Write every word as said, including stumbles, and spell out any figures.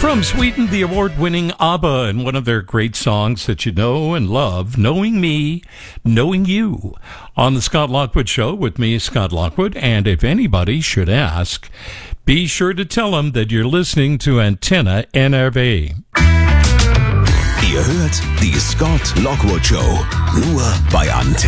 From Sweden, the award-winning ABBA, and one of their great songs that you know and love, Knowing Me, Knowing You, on the Scott Lockwood Show with me, Scott Lockwood. And if anybody should ask, be sure to tell them that you're listening to Antenne N R W. Ihr hört die Scott Lockwood Show, nur bei Antenne.